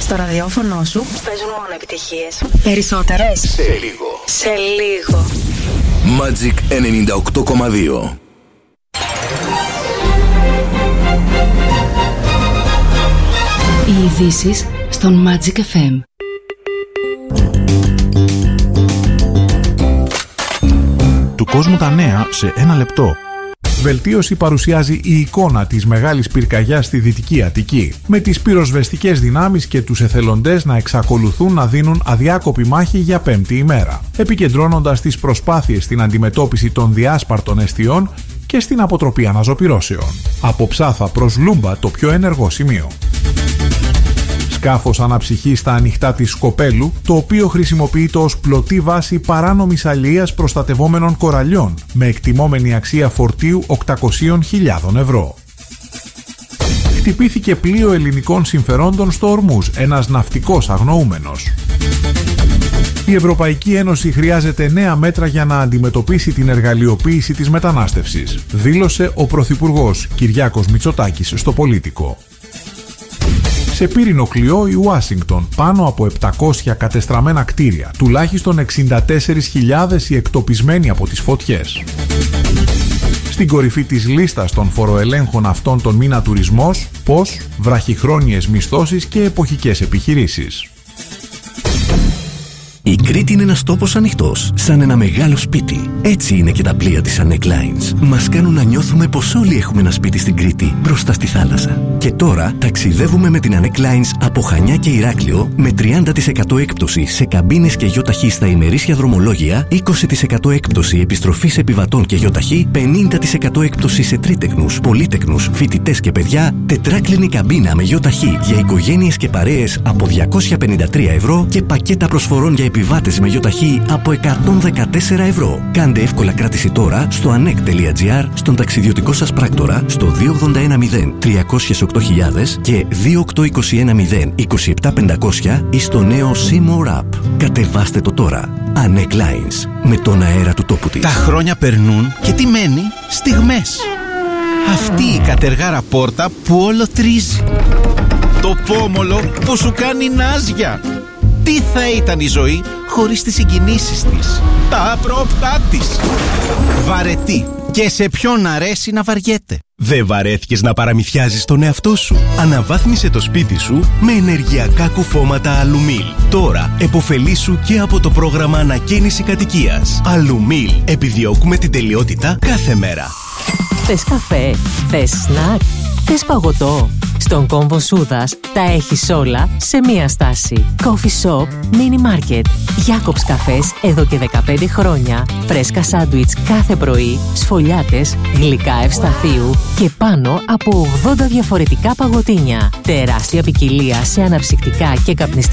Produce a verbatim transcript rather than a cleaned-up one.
Στο ραδιόφωνο σου παίζουν μόνο επιτυχίες. Περισσότερες. Σε λίγο. Σε λίγο. Magic ενενήντα οκτώ κόμμα δύο. Οι ειδήσεις στον Magic εφ εμ. Του κόσμου τα νέα σε ένα λεπτό. Βελτίωση παρουσιάζει η εικόνα της μεγάλης πυρκαγιάς στη Δυτική Αττική, με τις πυροσβεστικές δυνάμεις και τους εθελοντές να εξακολουθούν να δίνουν αδιάκοπη μάχη για πέμπτη ημέρα, επικεντρώνοντας τις προσπάθειες στην αντιμετώπιση των διάσπαρτων εστιών και στην αποτροπή αναζωπυρώσεων. Από Ψάθα προς Λούμπα το πιο ενεργό σημείο. Σκάφος αναψυχής στα ανοιχτά της Σκοπέλου, το οποίο χρησιμοποιείται ως πλωτή βάση παράνομης αλίας προστατευόμενων κοραλιών, με εκτιμόμενη αξία φορτίου οκτακόσιες χιλιάδες ευρώ. Χτυπήθηκε πλοίο ελληνικών συμφερόντων στο Ορμούζ, ένας ναυτικός αγνοούμενος. Η Ευρωπαϊκή Ένωση χρειάζεται νέα μέτρα για να αντιμετωπίσει την εργαλειοποίηση της μετανάστευσης, δήλωσε ο Πρωθυπουργός Κυριάκος Μητσοτάκης στο Πολίτικο. Σε πύρινο κλειό η Ουάσιγκτον, πάνω από επτακόσια κατεστραμμένα κτίρια, τουλάχιστον εξήντα τέσσερις χιλιάδες οι εκτοπισμένοι από τις φωτιές. Στην κορυφή της λίστας των φοροελέγχων αυτόν τον μήνα τουρισμός, πώς, βραχυχρόνιες μισθώσεις και εποχικές επιχειρήσεις. Η Κρήτη είναι ένας τόπος ανοιχτός, σαν ένα μεγάλο σπίτι. Έτσι είναι και τα πλοία της Anek Lines. Μας κάνουν να νιώθουμε πως όλοι έχουμε ένα σπίτι στην Κρήτη, μπροστά στη θάλασσα. Και τώρα ταξιδεύουμε με την Anek Lines από Χανιά και Ηράκλειο με τριάντα τοις εκατό έκπτωση σε καμπίνες και γιοταχή στα ημερήσια δρομολόγια, είκοσι τοις εκατό έκπτωση επιστροφής επιβατών και γιοταχή, πενήντα τοις εκατό έκπτωση σε τρίτεκνους, πολύτεκνους, φοιτητές και παιδιά, τετράκλινη καμπίνα με γιοταχή για οικογένειες και παρέες από διακόσια πενήντα τρία ευρώ και πακέτα προσφορών για επιβάτες με γιοταχή από εκατόν δεκατέσσερα ευρώ. Κάντε εύκολα κράτηση τώρα στο anek τελεία gr, στον ταξιδιωτικό σας πράκτορα, στο δύο ογδόντα ένα μηδέν τριακόσιες οκτώ χιλιάδες και δύο οκτώ είκοσι ένα μηδέν είκοσι επτά πεντακόσια ή στο νέο Seymour App. Κατεβάστε το τώρα. Anek Lines. Με τον αέρα του τόπου της. Τα χρόνια περνούν και τι μένει? Στιγμές. Αυτή η κατεργάρα πόρτα που όλο τρίζει. Το πόμολο που σου κάνει νάζια. Τι θα ήταν η ζωή χωρίς τις συγκινήσεις της, τα απρόπτά της. Βαρετή. Και σε ποιον αρέσει να βαριέται. Δεν βαρέθηκες να παραμυθιάζεις τον εαυτό σου? Αναβάθμισε το σπίτι σου με ενεργειακά κουφώματα Αλουμίλ. Τώρα επωφελήσου και από το πρόγραμμα ανακαίνιση κατοικίας. Αλουμίλ. Επιδιώκουμε την τελειότητα κάθε μέρα. Θες καφέ, θες σνακ, θες παγωτό? Στον Κόμβο Σούδας τα έχεις όλα σε μία στάση. Coffee Shop Mini Market. Jacobs καφές εδώ και δεκαπέντε χρόνια. Φρέσκα σάντουιτς κάθε πρωί, σφολιάτες, γλυκά ευσταθείου και πάνω από ογδόντα διαφορετικά παγωτίνια. Τεράστια ποικιλία σε αναψυκτικά και καπνιστικά